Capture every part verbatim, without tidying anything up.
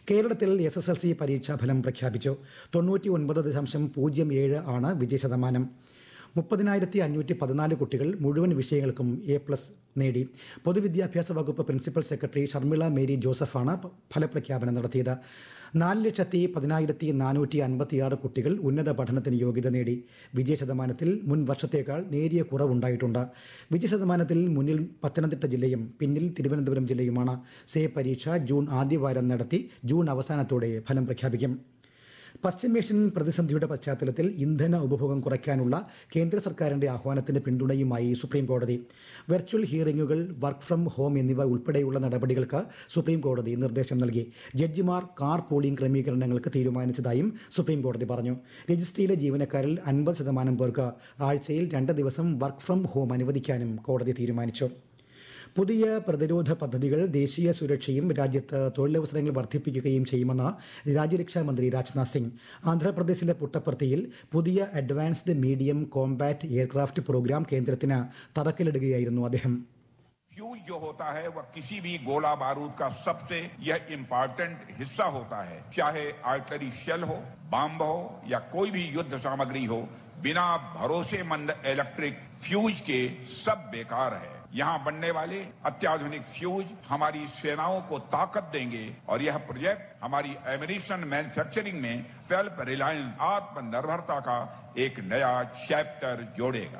കേരളത്തിൽ S S L C പരീക്ഷാഫലം പ്രഖ്യാപിച്ചു. തൊണ്ണൂറ്റി ഒൻപത് ദശാംശം പൂജ്യം ഏഴ് ആണ് വിജയശതമാനം. മുപ്പതിനായിരത്തി അഞ്ഞൂറ്റി പതിനാല് കുട്ടികൾ മുഴുവൻ വിഷയങ്ങൾക്കും എ പ്ലസ് നേടി. പൊതുവിദ്യാഭ്യാസ വകുപ്പ് പ്രിൻസിപ്പൽ സെക്രട്ടറി ഷർമിള മേരി ജോസഫാണ് ഫലപ്രഖ്യാപനം നടത്തിയത്. നാല് ലക്ഷത്തി പതിനായിരത്തി നാനൂറ്റി അൻപത്തിയാറ് കുട്ടികൾ ഉന്നത പഠനത്തിന് യോഗ്യത നേടി. വിജയശതമാനത്തിൽ മുൻ വർഷത്തേക്കാൾ നേരിയ കുറവുണ്ടായിട്ടുണ്ട്. വിജയശതമാനത്തിൽ മുന്നിൽ പത്തനംതിട്ട ജില്ലയും പിന്നിൽ തിരുവനന്തപുരം ജില്ലയുമാണ്. സേ പരീക്ഷ ജൂൺ ആദ്യവാരം നടത്തി ജൂൺ അവസാനത്തോടെ ഫലം പ്രഖ്യാപിക്കും. പശ്ചിമേഷ്യൻ പ്രതിസന്ധിയുടെ പശ്ചാത്തലത്തിൽ ഇന്ധന ഉപഭോഗം കുറയ്ക്കാനുള്ള കേന്ദ്ര സർക്കാരിന്റെ ആഹ്വാനത്തിന് പിന്തുണയുമായി സുപ്രീംകോടതി. വെർച്വൽ ഹിയറിംഗുകൾ, വർക്ക് ഫ്രം ഹോം എന്നിവ ഉൾപ്പെടെയുള്ള നടപടികൾക്ക് സുപ്രീംകോടതി നിർദ്ദേശം നൽകി. ജഡ്ജിമാർ കാർ പൂളിംഗ് ക്രമീകരണങ്ങൾക്ക് തീരുമാനിച്ചതായും സുപ്രീംകോടതി പറഞ്ഞു. രജിസ്ട്രിയിലെ ജീവനക്കാരിൽ അൻപത് ശതമാനം പേർക്ക് ആഴ്ചയിൽ രണ്ട് ദിവസം വർക്ക് ഫ്രം ഹോം അനുവദിക്കാനും കോടതി തീരുമാനിച്ചു. പുതിയ പ്രതിരോധ പദ്ധതികൾ ദേശീയ സുരക്ഷയും രാജ്യത്ത് തൊഴിലവസരങ്ങൾ വർദ്ധിപ്പിക്കുകയും ചെയ്യുമെന്ന് രാജ്യരക്ഷാ മന്ത്രി രാജ്നാഥ് സിംഗ്. ആന്ധ്രാപ്രദേശിലെ പുട്ടപ്പർത്തിയിൽ പുതിയ advanced medium combat aircraft programme കേന്ദ്രത്തിന് തറക്കല്ലിടുകയായിരുന്നു അദ്ദേഹം. फ्यूज जो होता है वह किसी भी गोला बारूद का सबसे यह इम्पोर्टेंट हिस्सा होता है. चाहे आर्टिलरी शेल हो, बम हो या कोई भी युद्ध सामग्री हो, बिना भरोसेमंद इलेक्ट्रिक फ्यूज के सब बेकार है. यहाँ बनने वाले अत्याधुनिक फ्यूज हमारी सेनाओं को ताकत देंगे और यह प्रोजेक्ट हमारी एमिनिशन मैन्युफैक्चरिंग में सेल्फ रिलायंस, आत्मनिर्भरता का एक नया चैप्टर जोड़ेगा.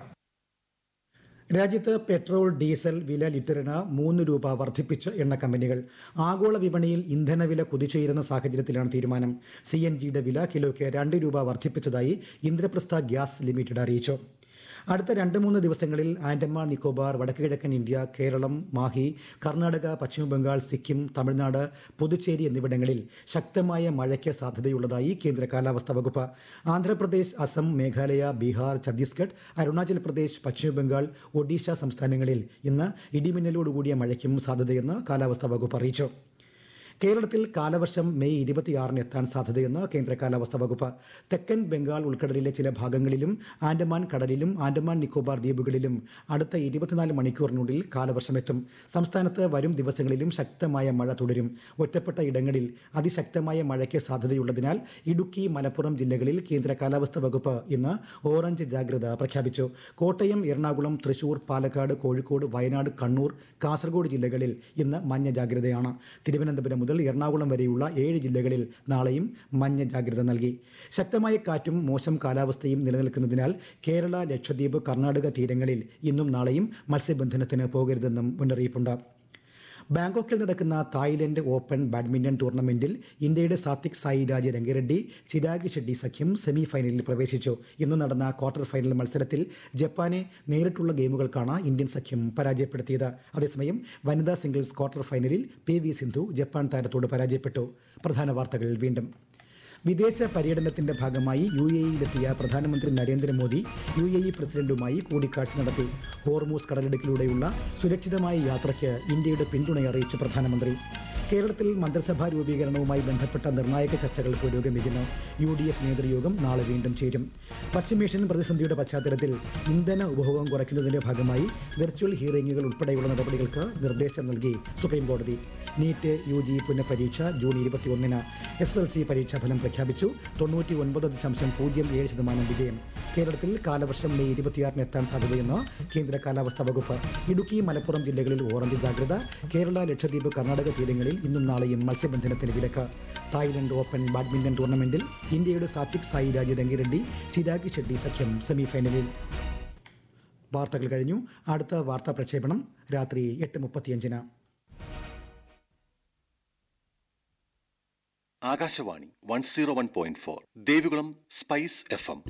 രാജ്യത്ത് പെട്രോൾ, ഡീസൽ വില ലിറ്ററിന് മൂന്ന് രൂപ വർദ്ധിപ്പിച്ച് എണ്ണ കമ്പനികൾ. ആഗോള വിപണിയിൽ ഇന്ധനവില കുതിച്ചുയരുന്ന സാഹചര്യത്തിലാണ് തീരുമാനം. സി എൻ ജിയുടെ വില കിലോയ്ക്ക് രണ്ട് രൂപ വർദ്ധിപ്പിച്ചതായി ഇന്ദ്രപ്രസ്ഥ ഗ്യാസ് ലിമിറ്റഡ് അറിയിച്ചു. അടുത്ത രണ്ട് മൂന്ന് ദിവസങ്ങളിൽ ആൻഡമാൻ നിക്കോബാർ, വടക്കുകിഴക്കൻ ഇന്ത്യ, കേരളം, മാഹി, കർണാടക, പശ്ചിമബംഗാൾ, സിക്കിം, തമിഴ്നാട്, പുതുച്ചേരി എന്നിവിടങ്ങളിൽ ശക്തമായ മഴയ്ക്ക് സാധ്യതയുള്ളതായി കേന്ദ്ര കാലാവസ്ഥാ വകുപ്പ്. ആന്ധ്രാപ്രദേശ്, അസം, മേഘാലയ, ബീഹാർ, ഛത്തീസ്ഗഡ്, അരുണാചൽ പ്രദേശ്, പശ്ചിമബംഗാൾ, ഒഡീഷ സംസ്ഥാനങ്ങളിൽ ഇന്ന് ഇടിമിന്നലോടുകൂടിയ മഴയ്ക്കും സാധ്യതയെന്ന് കാലാവസ്ഥാ വകുപ്പ് അറിയിച്ചു. കേരളത്തിൽ കാലവർഷം മെയ് ഇരുപത്തിയാറിന് എത്താൻ സാധ്യതയെന്ന് കേന്ദ്ര കാലാവസ്ഥാ വകുപ്പ്. തെക്കൻ ബംഗാൾ ഉൾക്കടലിലെ ചില ഭാഗങ്ങളിലും ആൻഡമാൻ കടലിലും ആൻഡമാൻ നിക്കോബാർ ദ്വീപുകളിലും അടുത്ത ഇരുപത്തിനാല് മണിക്കൂറിനുള്ളിൽ കാലവർഷമെത്തും. സംസ്ഥാനത്ത് വരും ദിവസങ്ങളിലും ശക്തമായ മഴ തുടരും. ഒറ്റപ്പെട്ട ഇടങ്ങളിൽ അതിശക്തമായ മഴയ്ക്ക് സാധ്യതയുള്ളതിനാൽ ഇടുക്കി, മലപ്പുറം ജില്ലകളിൽ കേന്ദ്ര കാലാവസ്ഥാ വകുപ്പ് ഇന്ന് ഓറഞ്ച് ജാഗ്രത പ്രഖ്യാപിച്ചു. കോട്ടയം, എറണാകുളം, തൃശൂർ, പാലക്കാട്, കോഴിക്കോട്, വയനാട്, കണ്ണൂർ, കാസർഗോഡ് ജില്ലകളിൽ ഇന്ന് മഞ്ഞ ജാഗ്രതയാണ്. തിരുവനന്തപുരം മുതൽ എറണാകുളം വരെയുള്ള ഏഴ് ജില്ലകളിൽ നാളെയും മഞ്ഞ ജാഗ്രത നൽകി. ശക്തമായ കാറ്റും മോശം കാലാവസ്ഥയും നിലനിൽക്കുന്നതിനാൽ കേരള, ലക്ഷദ്വീപ്, കർണാടക തീരങ്ങളിൽ ഇന്നും നാളെയും മത്സ്യബന്ധനത്തിന് പോകരുതെന്നും മുന്നറിയിപ്പുണ്ട്. ബാങ്കോക്കിൽ നടക്കുന്ന തായ്ലൻഡ് ഓപ്പൺ ബാഡ്മിന്റൺ ടൂർണമെന്റിൽ ഇന്ത്യയുടെ സാത്വിക് സായിരാജ് രംഗിറെഡ്ഡി, ചിരാഗ് ഷെഡ്ഡി സഖ്യം സെമി ഫൈനലിൽ പ്രവേശിച്ചു. ഇന്ന് നടന്ന ക്വാർട്ടർ ഫൈനൽ മത്സരത്തിൽ ജപ്പാനെ നേരിട്ടുള്ള ഗെയിമുകൾക്കാണ് ഇന്ത്യൻ സഖ്യം പരാജയപ്പെടുത്തിയത്. അതേസമയം വനിതാ സിംഗിൾസ് ക്വാർട്ടർ ഫൈനലിൽ പി വി സിന്ധു ജപ്പാൻ താരത്തോട് പരാജയപ്പെട്ടു. പ്രധാന വാർത്തകൾ വീണ്ടും. വിദേശ പര്യടനത്തിന്റെ ഭാഗമായി യു എ ഇയിലെത്തിയ പ്രധാനമന്ത്രി നരേന്ദ്രമോദി യു എ ഇ പ്രസിഡന്റുമായി കൂടിക്കാഴ്ച നടത്തി. ഹോർമൂസ് കടലിടുക്കിലൂടെയുള്ള സുരക്ഷിതമായ യാത്രയ്ക്ക് ഇന്ത്യയുടെ പിന്തുണയറിയിച്ച് പ്രധാനമന്ത്രി. കേരളത്തിൽ മന്ത്രിസഭാ രൂപീകരണവുമായി ബന്ധപ്പെട്ട നിർണായക ചർച്ചകൾ പുരോഗമിക്കുന്നു. യു ഡി എഫ് നേതൃയോഗം നാളെ വീണ്ടും ചേരും. പശ്ചിമേഷ്യൻ പ്രതിസന്ധിയുടെ പശ്ചാത്തലത്തിൽ ഇന്ധന ഉപഭോഗം കുറയ്ക്കുന്നതിന്റെ ഭാഗമായി വെർച്വൽ ഹിയറിംഗുകൾ ഉൾപ്പെടെയുള്ള നടപടികൾക്ക് നിർദ്ദേശം നൽകി സുപ്രീംകോടതി. നീറ്റ് യു ജി പുനഃപരീക്ഷ ജൂൺ ഇരുപത്തിയൊന്നിന്. എസ് എൽ സി പരീക്ഷാഫലം പ്രഖ്യാപിച്ചു. തൊണ്ണൂറ്റി ഒൻപത് ദശാംശം പൂജ്യം ഏഴ് ശതമാനം വിജയം. കേരളത്തിൽ കാലവർഷം മെയ് ഇരുപത്തിയാറിന് എത്താൻ സാധ്യതയെന്ന് കേന്ദ്ര കാലാവസ്ഥാ വകുപ്പ്. ഇടുക്കി, മലപ്പുറം ജില്ലകളിൽ ഓറഞ്ച് ജാഗ്രത. കേരള, ലക്ഷദ്വീപ്, കർണാടക തീരങ്ങളിൽ ഇന്നും നാളെയും മത്സ്യബന്ധനത്തിന് വിലക്ക്. തായ്ലൻഡ് ഓപ്പൺ ബാഡ്മിന്റൺ ടൂർണമെന്റിൽ ഇന്ത്യയുടെ സാത്വിക് സായിരാജ് രംഗിറെഡ്ഡി, ചിരാഗ് ഷെഡ്ഡി സഖ്യം സെമിഫൈനലിൽ. വാർത്തകൾ കഴിഞ്ഞു. അടുത്ത വാർത്താ പ്രക്ഷേപണം രാത്രി എട്ട് മുപ്പത്തിയഞ്ചിന്. Akashvani one zero one point four Devikulam spice F M.